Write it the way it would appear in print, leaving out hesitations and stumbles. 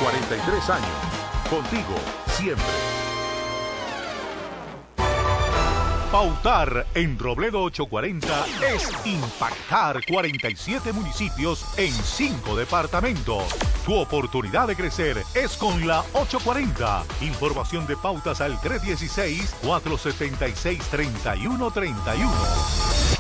43 años. Contigo, siempre. Pautar en Robledo 840 es impactar 47 municipios en 5 departamentos. Tu oportunidad de crecer es con la 840. Información de pautas al 316-476-3131.